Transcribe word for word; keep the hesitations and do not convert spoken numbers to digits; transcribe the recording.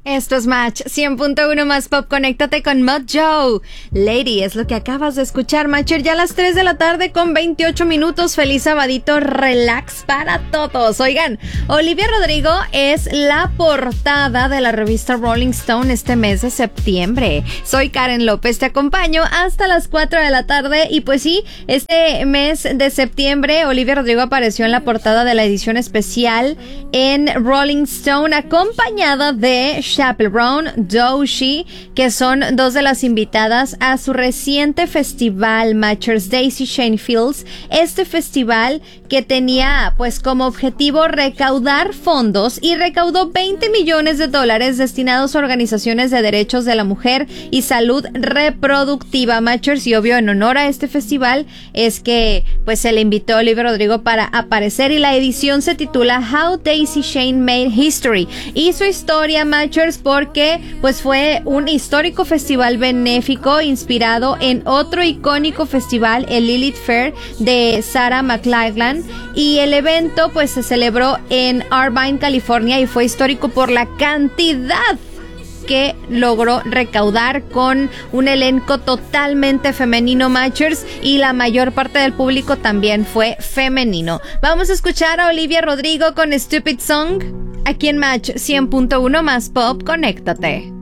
Esto es Match cien punto uno más Pop. Conéctate con Mojo. Lady es lo que acabas de escuchar, Matcher. Ya a las tres de la tarde con veintiocho minutos. Feliz sabadito, relax para todos. Oigan, Olivia Rodrigo es la portada de la revista Rolling Stone este mes de septiembre. Soy Karen López, te acompaño hasta las cuatro de la tarde. Y pues sí, este mes de septiembre Olivia Rodrigo apareció en la portada de la edición especial en Rolling Stone, acompañada de Chaperone, Doechii, que son dos de las invitadas a su reciente festival, Matchers. Daisy Shane Fields, este festival que tenía pues como objetivo recaudar fondos y recaudó veinte millones de dólares destinados a organizaciones de derechos de la mujer y salud reproductiva, Matchers. Y obvio, en honor a este festival es que pues se le invitó a Olivia Rodrigo para aparecer, y la edición se titula How Daisy Shane Made History. Hizo historia, Matchers, porque pues fue un histórico festival benéfico inspirado en otro icónico festival, el Lilith Fair de Sarah McLachlan, y el evento pues se celebró en Irvine, California, y fue histórico por la cantidad que logró recaudar, con un elenco totalmente femenino, Matchers, y la mayor parte del público también fue femenino. Vamos a escuchar a Olivia Rodrigo con Stupid Song aquí en Match cien punto uno más Pop. Conéctate.